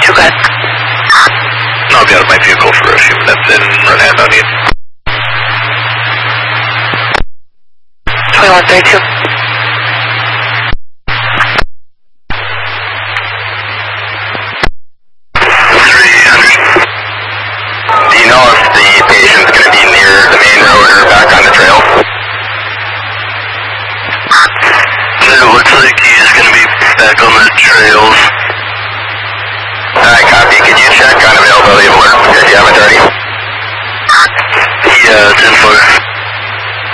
you got? I'll be out of my vehicle for a few minutes and run hand on you. 2132. Do you know if the patient's going to be near the main road or back on the trail? It looks like he's going to be back on the trails. Alright, copy. Could you check on availability of alert if you have it already? Yeah, it's in for